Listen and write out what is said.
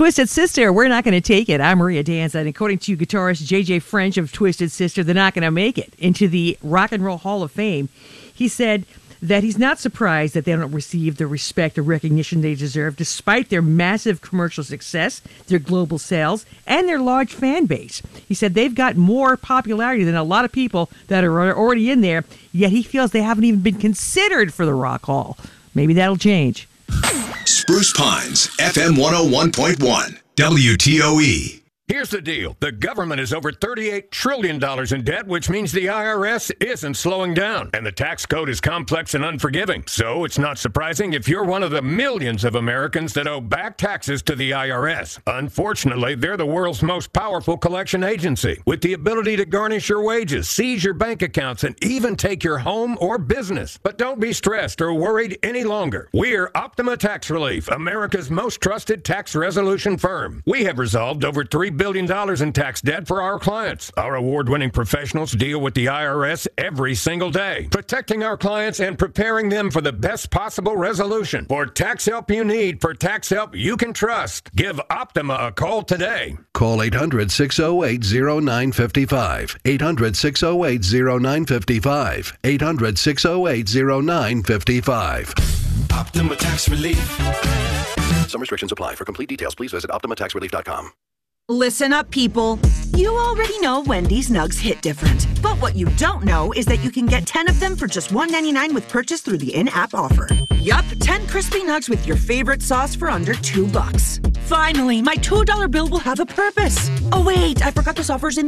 Twisted Sister, We're Not Going to Take It. I'm Maria Danza, and according to guitarist J.J. French of Twisted Sister, they're not going to make it into the Rock and Roll Hall of Fame. He said that he's not surprised that they don't receive the respect or recognition they deserve, despite their massive commercial success, their global sales, and their large fan base. He said they've got more popularity than a lot of people that are already in there, yet he feels they haven't even been considered for the Rock Hall. Maybe that'll change. Spruce Pines, FM 101.1, WTOE. Here's the deal. The government is over $38 trillion in debt, which means the IRS isn't slowing down. And the tax code is complex and unforgiving. So it's not surprising if you're one of the millions of Americans that owe back taxes to the IRS. Unfortunately, they're the world's most powerful collection agency, with the ability to garnish your wages, seize your bank accounts, and even take your home or business. But don't be stressed or worried any longer. We're Optima Tax Relief, America's most trusted tax resolution firm. We have resolved over $3 billion in tax debt for our clients. Our award-winning professionals deal with the IRS every single day, protecting our clients and preparing them for the best possible resolution. For tax help you need, for tax help you can trust, give Optima a call today. Call 800-608-0955. 800-608-0955. 800-608-0955. Optima Tax Relief. Some restrictions apply. For complete details, please visit OptimaTaxRelief.com. Listen up, people. You already know Wendy's Nugs hit different. But what you don't know is that you can get 10 of them for just $1.99 with purchase through the in-app offer. Yup, 10 crispy nugs with your favorite sauce for under $2. Finally, my $2 bill will have a purpose. Oh wait, I forgot this offer's in